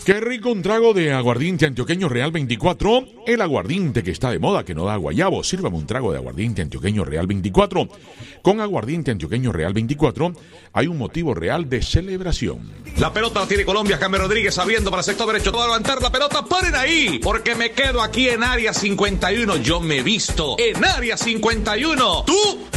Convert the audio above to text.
Qué rico un trago de aguardiente antioqueño Real 24. El aguardiente que está de moda, que no da guayabo. Sírvame un trago de aguardiente antioqueño Real 24. Con aguardiente antioqueño Real 24 hay un motivo real de celebración. La pelota la tiene Colombia. James Rodríguez sabiendo para el sector derecho. Todo a levantar la pelota. ¡Paren ahí! Porque me quedo aquí en área 51. Yo me visto en área 51. ¿Tú?